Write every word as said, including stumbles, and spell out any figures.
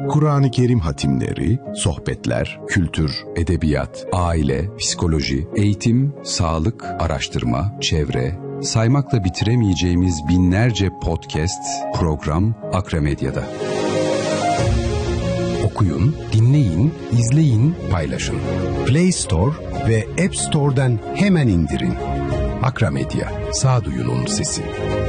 Kur'an-ı Kerim hatimleri, sohbetler, kültür, edebiyat, aile, psikoloji, eğitim, sağlık, araştırma, çevre, saymakla bitiremeyeceğimiz binlerce podcast, program Akramedya'da. Okuyun, dinleyin, izleyin, paylaşın. Play Store ve App Store'dan hemen indirin. Akramedya, sağduyunun sesi.